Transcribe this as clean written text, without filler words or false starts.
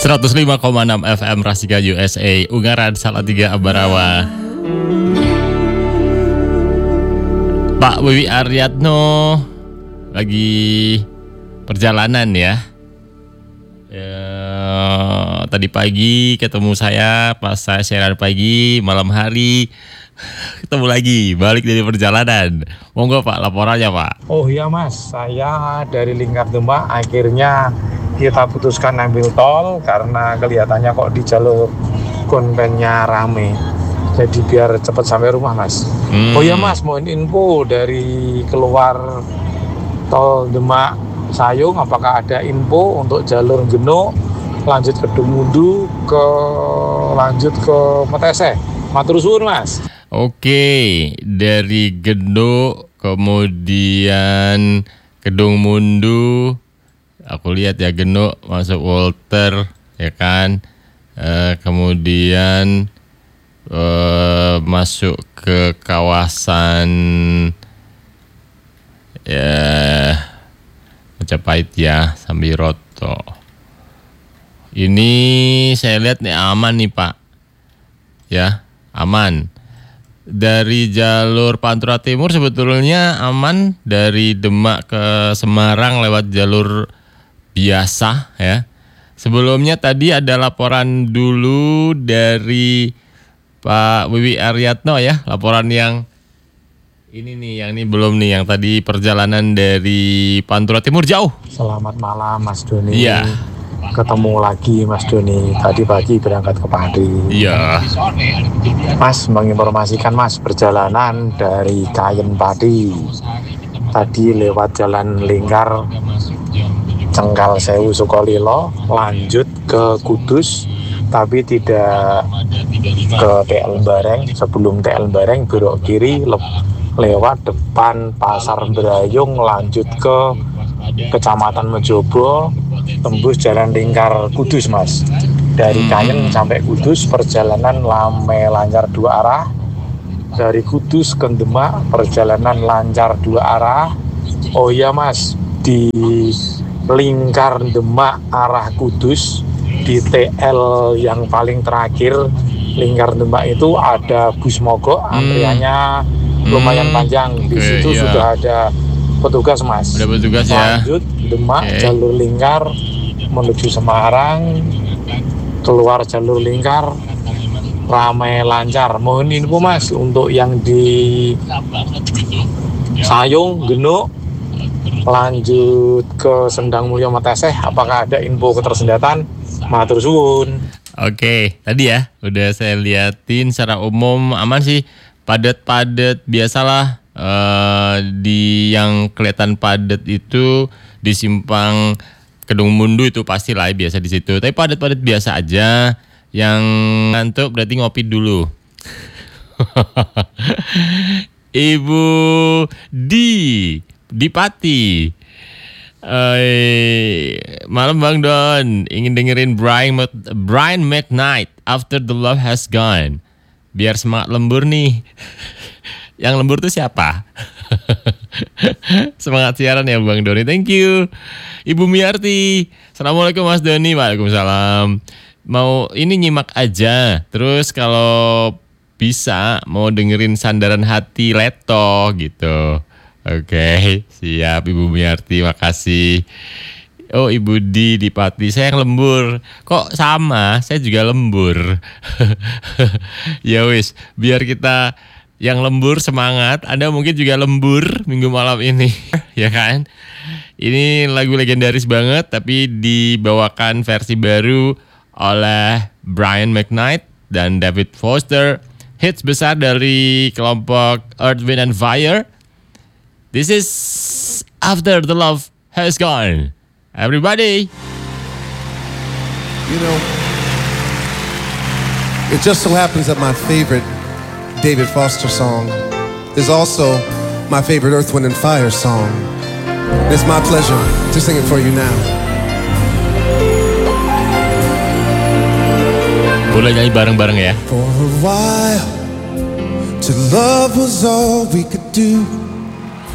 105,6 FM Rasika USA, Ungaran Salatiga Ambarawa. Pak Wiwi Aryatno lagi perjalanan ya. Tadi pagi ketemu saya pas saya siaran pagi, malam hari ketemu lagi, balik dari perjalanan. Monggo Pak, laporannya Pak. Oh iya Mas, saya dari Lingkar Demak akhirnya kita putuskan ambil tol karena kelihatannya kok di jalur konvennya rame. Jadi biar cepat sampai rumah Mas. Oh iya Mas, mohon info dari keluar tol Demak Sayung, apakah ada info untuk jalur Genuk lanjut ke Dumudu lanjut ke Metese. Matur suwun Mas. Oke, dari Genuk kemudian Kedung Mundu, aku lihat ya Genuk masuk Walter ya kan, kemudian masuk ke kawasan ya Majapahit ya, Sambiroto. Ini saya lihat nih aman nih Pak, ya aman. Dari jalur Pantura Timur sebetulnya aman, dari Demak ke Semarang lewat jalur biasa ya. Sebelumnya tadi ada laporan dulu dari Pak Wiwi Aryatno ya, laporan yang ini nih, yang ini belum nih, yang tadi perjalanan dari Pantura Timur jauh. Selamat malam Mas Doni. Iya. Ketemu lagi Mas Doni, tadi pagi berangkat ke Padi. Iya. Mas menginformasikan Mas perjalanan dari Kayen Padi. Tadi lewat jalan Lingkar Cengkal Sewu Sukolilo, lanjut ke Kudus, tapi tidak ke TL Bareng. Sebelum TL Bareng belok kiri lewat depan Pasar Berayung, lanjut ke Kecamatan Mejobo, tembus jalan Lingkar Kudus Mas. Dari Kayen sampai Kudus perjalanan lancar 2 arah. Dari Kudus ke Demak perjalanan lancar 2 arah. Oh iya Mas, di Lingkar Demak arah Kudus, di TL yang paling terakhir Lingkar Demak itu ada bus mogok, antriannya lumayan panjang. Di situ sudah ada petugas Mas. Ada petugas ya. Lanjut Demak jalur Lingkar menuju Semarang, keluar jalur Lingkar ramai lancar. Mohon info Mas untuk yang di Sayung, Genuk, lanjut ke Sendang Mulyo Meteseh, apakah ada info ketersendatan? Matur suwun. Oke, tadi ya udah saya liatin secara umum aman sih, padat-padat biasalah. Di yang kelihatan padat itu di simpang Kedung Mundu itu pastilah biasa di situ. Tapi padat-padat biasa aja. Yang ngantuk berarti ngopi dulu. Ibu di Pati. Malam Bang Don, ingin dengerin Brian McKnight, After the Love Has Gone. Biar semangat lembur nih. Yang lembur tuh siapa? Semangat siaran ya Bang Doni. Thank you. Ibu Miarti. Assalamualaikum Mas Doni. Waalaikumsalam. Mau ini nyimak aja. Terus kalau bisa mau dengerin Sandaran Hati Leto gitu. Oke, siap Ibu Miarti, makasih. Oh Ibu di Pati, saya yang lembur. Kok sama? Saya juga lembur. Ya wis, biar kita yang lembur semangat, Anda mungkin juga lembur minggu malam ini, ya kan? Ini lagu legendaris banget, tapi dibawakan versi baru oleh Brian McKnight dan David Foster. Hits besar dari kelompok Earth, Wind and Fire. This is After the Love Has Gone. Everybody. You know, it just so happens that my favorite David Foster song is also my favorite Earth, Wind and Fire song. It's my pleasure to sing it for you now. Boleh nyanyi bareng-bareng ya. For a while, to love was all we could do.